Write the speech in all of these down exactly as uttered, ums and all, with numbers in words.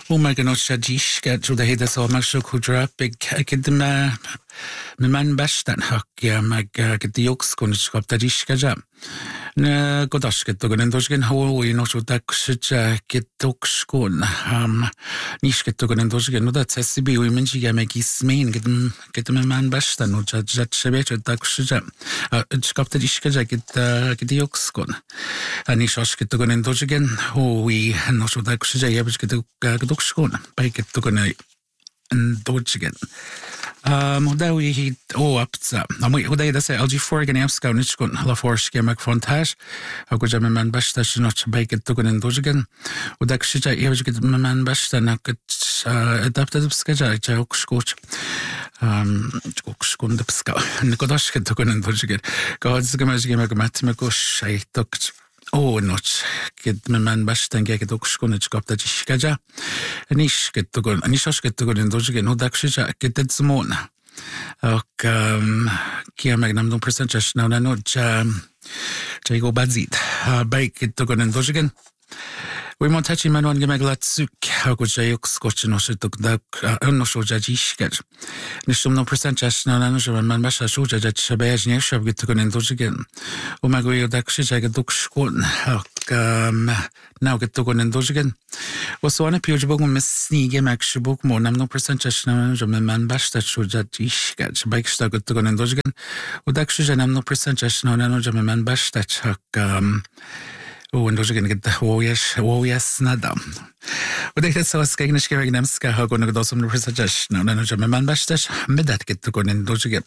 وما كانوش هاديش كانت وده هيدا سوا ماشو كودرا بيك كده ما من باشتن حق يا ما كده يوكس كونش كاب تاديش كجا نا قداش كده كنا ندوشين هو وينوشو داكشجا كدوكش كون هم نيش كده كنا ندوشين وده تسبي ويمنجي يا ما كيسمين كده كده من باشتن وجا جات شبيت داكشجا كاب تاديش كجا كده كده يوكس كون أني شاش كده كنا ندوشين هو وينوشو داكشجا يبش كده كدوكش كون باي كده كنا ندوشين مداوي هي او ابتسا امي ودا يدا سي الجي فور غني ابسكا نشكون لا فورش كيمك فونتاج اكو جام من باشتا نوتش بايك تكون ندوجن وداك شجا يبج من باشتا نكت ادابت بسكا جا جا كشكوش ام كشكون دبسكا نكداش تكون ندوجن قاعد زغماج كيمك ماتمكوش اي توكت او نوتش كد من باشتا نجا كدوكشكون نشكابتا جيشكاجا نيش كتكون نيشاش كتكون ندوجن وداك شجا كتزمون اوك كيا ماغنام دون برسنتاج نانا نوت جايغو بازيد بايك كتكون ندوجن ويمون تاتشي مانوان جماغلات سوك هاكو جايوكس كوتشنوش تقداك انوشو جاجيشكاج نشتم نون برسنتاج نانا نجو من باشا شو جاجات شبايج نيشاب كتكون ندوجن وماغو يوداك شجا كدوكشكون اوك ناو كتكون ندوجن وسوانا بيوجبوك مسني جماك شبوك مو نام نون برسنتاج نانا نجو من باشا شو جاجيشكاج بايك شتا كتكون ندوجن وداك شجا نام نون برسنتاج نانا نجو من باشا هاك وندوجن كده ويش ويش ندم وديك تسوى سكينش كيف نمسك هاكون قدوسم نبرسجش نانا نجو من باشتش مدات كده تكون ندوجن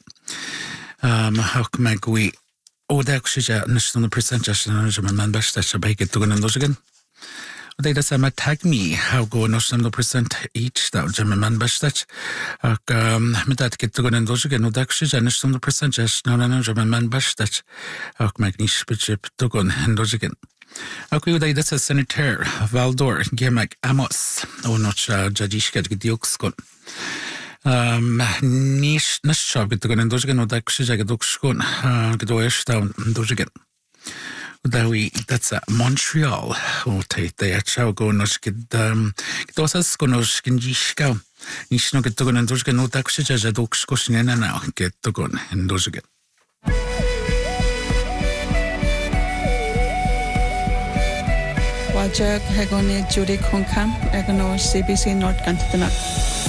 ما هاك ماغوي وداك شجا نشتون نبرسجش نانا نجو من باشتش بايك تكون ندوجن وديك تسوى ما تاجمي هاكو نشتون نبرسنت each دا نجو من باشتش هاك مدات كده تكون ندوجن وداك شجا نشتون نبرسجش نانا نجو من باشتش هاك ماغنيش بجيب تكون ندوجن Aku uday dasa senator Valdor Gemak Amos o nocha jadishka gdiokskon. Um nish nashab gdgon ndojgen odak shija gdokskon gdoeshta ndojgen. Udawi dasa Montreal o tayta yachaw go noshkid gdosas konosh kinjishka. Nish no gdgon ndojgen odak shija gdokskos nena na gdgon ndojgen. Wajak hagone Judy Konkam, Egono C B C North Kantanak.